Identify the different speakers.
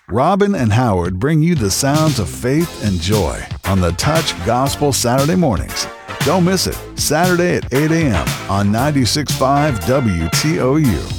Speaker 1: Robin and Howard bring you the sounds of faith and joy on the Touch Gospel Saturday mornings. Don't miss it, Saturday at 8 a.m. on 96.5 WTOU.